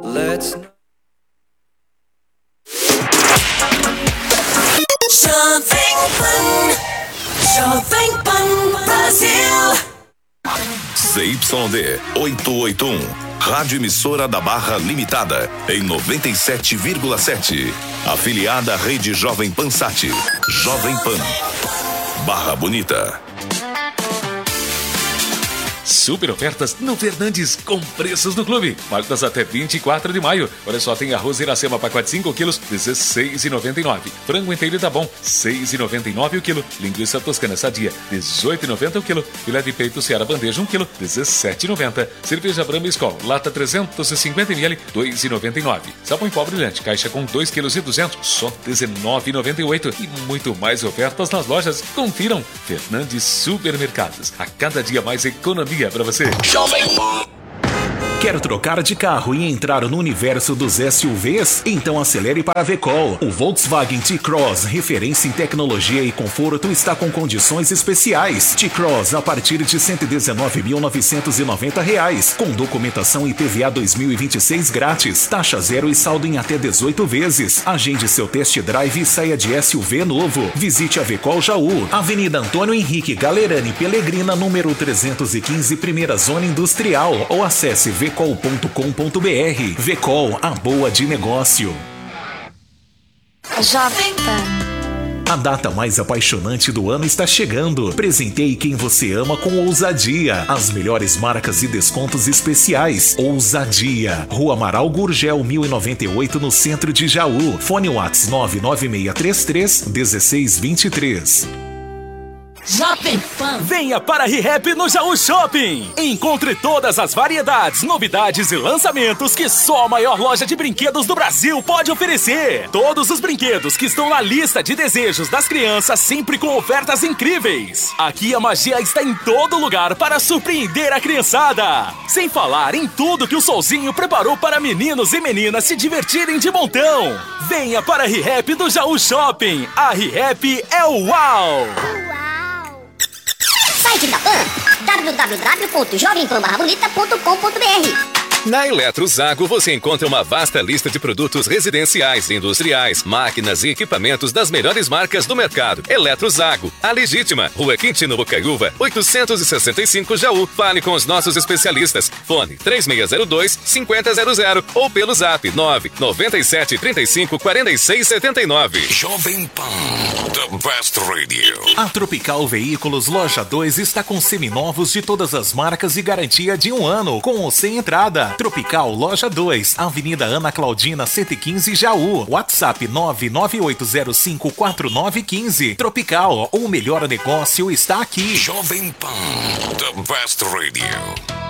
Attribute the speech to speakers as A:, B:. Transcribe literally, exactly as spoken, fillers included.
A: Let's
B: Jovem Pan, Jovem Pan Brasil.
C: C Y D oitocentos e oitenta e um, Rádio Emissora da Barra Limitada, em noventa e sete vírgula sete. Afiliada à Rede Jovem Pan Sat. Jovem Pan. Barra Bonita.
D: Super ofertas no Fernandes com preços no clube. Válidas até vinte e quatro de maio. Olha só, tem arroz Iracema pacote cinco quilos, dezesseis reais e noventa e nove centavos. Frango inteiro tá bom, seis reais e noventa e nove centavos o quilo. Linguiça toscana sadia, dezoito reais e noventa centavos o quilo. Filé de peito Seara bandeja um quilo, dezessete reais e noventa centavos. Cerveja Brahma Skol, lata trezentos e cinquenta mililitros, dois reais e noventa e nove centavos. Sabão em pó brilhante, caixa com dois quilos e duzentos, só dezenove reais e noventa e oito centavos. E muito mais ofertas nas lojas. Confiram. Fernandes Supermercados. A cada dia mais economia para você.
E: Quer trocar de carro e entrar no universo dos S U Vs? Então acelere para a Vecol. O Volkswagen T-Cross, referência em tecnologia e conforto, está com condições especiais. T-Cross a partir de cento e dezenove mil novecentos e noventa reais, com documentação I P V A dois mil e vinte e seis grátis, taxa zero e saldo em até dezoito vezes. Agende seu test drive e saia de S U V novo. Visite a Vecol Jaú, Avenida Antônio Henrique Galerani Pelegrina, número trezentos e quinze, Primeira Zona Industrial, ou acesse vecol ponto com ponto br. Vecol, a boa de negócio.
B: Jovem Pan.
E: A data mais apaixonante do ano está chegando. Presenteie quem você ama com ousadia. As melhores marcas e descontos especiais. Ousadia. Rua Amaral Gurgel, mil e noventa e oito, no centro de Jaú. Fone Whats nove nove seis três três, um seis dois três.
B: Jovem Pan.
F: Venha para a ReHap no Jaú Shopping. Encontre todas as variedades, novidades e lançamentos que só a maior loja de brinquedos do Brasil pode oferecer. Todos os brinquedos que estão na lista de desejos das crianças, sempre com ofertas incríveis. Aqui a magia está em todo lugar para surpreender a criançada. Sem falar em tudo que o Solzinho preparou para meninos e meninas se divertirem de montão. Venha para a ReHap do Jaú Shopping. A ReHap é o uau!
G: Site da Pan, w w w ponto jovem pan barra bonita ponto com ponto br.
H: Na Eletrozago você encontra uma vasta lista de produtos residenciais, industriais, máquinas e equipamentos das melhores marcas do mercado. Eletrozago, a legítima, Rua Quintino Bocaiúva, oitocentos e sessenta e cinco, Jaú. Fale com os nossos especialistas. Fone três seis zero dois, cinco zero zero zero ou pelo zap nove nove sete três cinco quatro seis sete nove.
C: Jovem Pan, the best radio.
E: A Tropical Veículos Loja dois está com seminovos de todas as marcas e garantia de um ano, com ou sem entrada. Tropical Loja dois, Avenida Ana Claudina cento e quinze, Jaú. WhatsApp nove nove oito zero cinco quatro nove um cinco. Tropical, o melhor negócio está aqui.
C: Jovem Pan, the best radio.